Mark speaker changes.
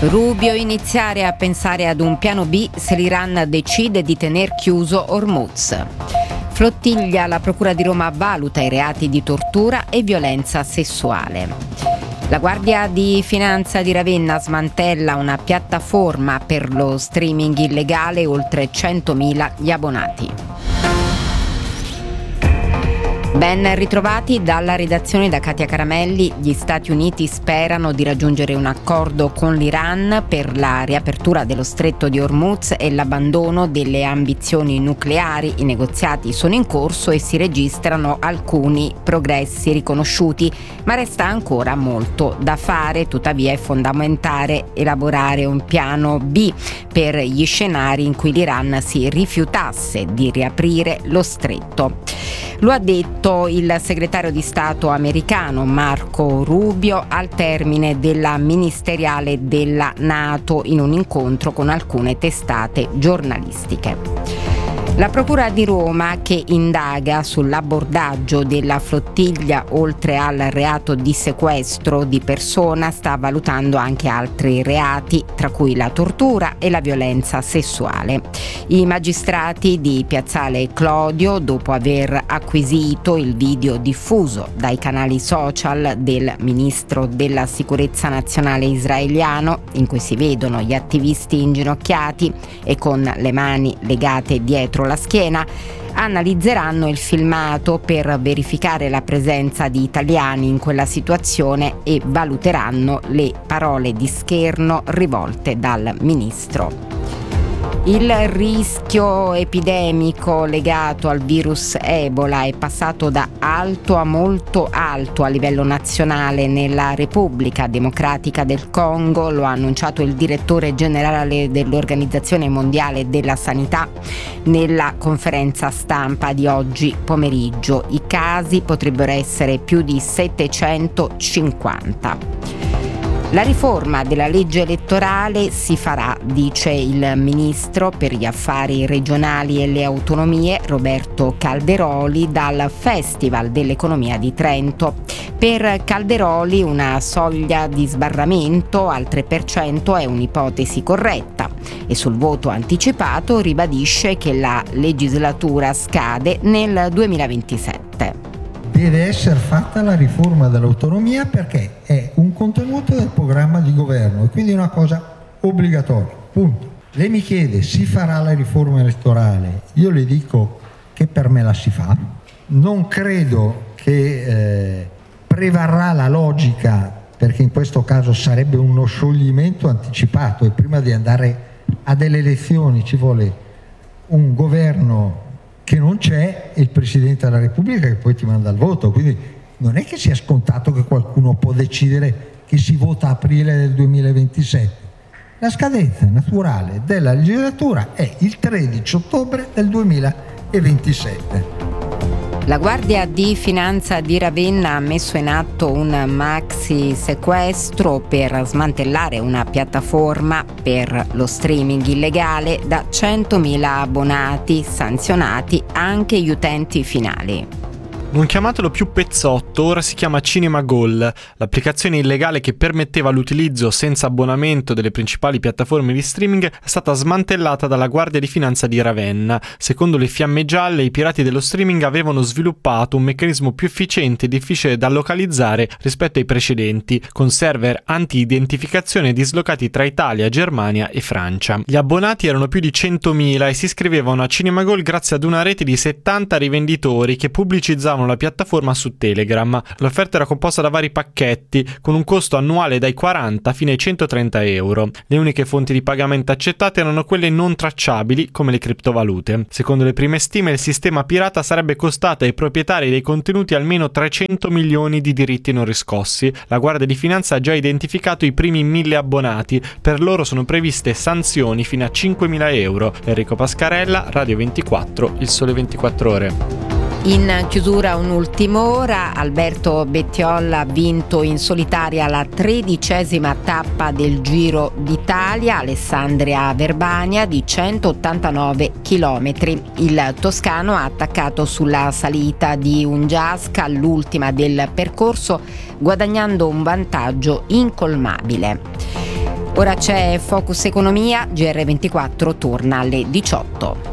Speaker 1: Rubio iniziare a pensare ad un piano B se l'Iran decide di tener chiuso Hormuz. Flottiglia, la Procura di Roma valuta i reati di tortura e violenza sessuale. La Guardia di Finanza di Ravenna smantella una piattaforma per lo streaming illegale, oltre 100.000 gli abbonati. Ben ritrovati dalla redazione da Katia Caramelli. Gli Stati Uniti sperano di raggiungere un accordo con l'Iran per la riapertura dello stretto di Hormuz e l'abbandono delle ambizioni nucleari. I negoziati sono in corso e si registrano alcuni progressi riconosciuti, ma resta ancora molto da fare. Tuttavia è fondamentale elaborare un piano B per gli scenari in cui l'Iran si rifiutasse di riaprire lo stretto. Lo ha detto il segretario di Stato americano Marco Rubio al termine della ministeriale della NATO in un incontro con alcune testate giornalistiche. La Procura di Roma, che indaga sull'abbordaggio della flottiglia oltre al reato di sequestro di persona, sta valutando anche altri reati, tra cui la tortura e la violenza sessuale. I magistrati di Piazzale Clodio, dopo aver acquisito il video diffuso dai canali social del ministro della sicurezza nazionale israeliano, in cui si vedono gli attivisti inginocchiati e con le mani legate dietro la schiena, analizzeranno il filmato per verificare la presenza di italiani in quella situazione e valuteranno le parole di scherno rivolte dal ministro. Il rischio epidemico legato al virus Ebola è passato da alto a molto alto a livello nazionale nella Repubblica Democratica del Congo. Lo ha annunciato il direttore generale dell'Organizzazione Mondiale della Sanità nella conferenza stampa di oggi pomeriggio. I casi potrebbero essere più di 750. La riforma della legge elettorale si farà, dice il ministro per gli affari regionali e le autonomie Roberto Calderoli dal Festival dell'Economia di Trento. Per Calderoli una soglia di sbarramento al 3% è un'ipotesi corretta e sul voto anticipato ribadisce che la legislatura scade nel 2027.
Speaker 2: Deve essere fatta la riforma dell'autonomia perché è un contenuto del programma di governo e quindi è una cosa obbligatoria, punto. Lei mi chiede, si farà la riforma elettorale? Io le dico che per me la si fa. Non credo che prevarrà la logica, perché in questo caso sarebbe uno scioglimento anticipato e prima di andare a delle elezioni ci vuole un governo che non c'è e il Presidente della Repubblica che poi ti manda al voto, quindi non è che sia scontato che qualcuno può decidere che si vota a aprile del 2027. La scadenza naturale della legislatura è il 13 ottobre del 2027.
Speaker 1: La Guardia di Finanza di Ravenna ha messo in atto un maxi sequestro per smantellare una piattaforma per lo streaming illegale da 100.000 abbonati, sanzionati anche gli utenti finali.
Speaker 3: Non chiamatelo più Pezzotto, ora si chiama CinemaGoal, l'applicazione illegale che permetteva l'utilizzo senza abbonamento delle principali piattaforme di streaming è stata smantellata dalla Guardia di Finanza di Ravenna. Secondo le Fiamme Gialle, i pirati dello streaming avevano sviluppato un meccanismo più efficiente e difficile da localizzare rispetto ai precedenti, con server anti-identificazione dislocati tra Italia, Germania e Francia. Gli abbonati erano più di 100.000 e si iscrivevano a CinemaGoal grazie ad una rete di 70 rivenditori che pubblicizzavano la piattaforma su Telegram. L'offerta era composta da vari pacchetti con un costo annuale dai 40 fino ai 130 euro. Le uniche fonti di pagamento accettate erano quelle non tracciabili come le criptovalute. Secondo le prime stime il sistema pirata sarebbe costato ai proprietari dei contenuti almeno 300 milioni di diritti non riscossi. La Guardia di Finanza ha già identificato i primi 1.000 abbonati. Per loro sono previste sanzioni fino a 5.000 euro. Enrico Pascarella, Radio 24, Il Sole 24 Ore.
Speaker 1: In chiusura un'ultima ora, Alberto Bettiol ha vinto in solitaria la 13ª tappa del Giro d'Italia, Alessandria Verbania, di 189 km. Il toscano ha attaccato sulla salita di Ungiasca all'ultima del percorso, guadagnando un vantaggio incolmabile. Ora c'è Focus Economia, GR24 torna alle 18.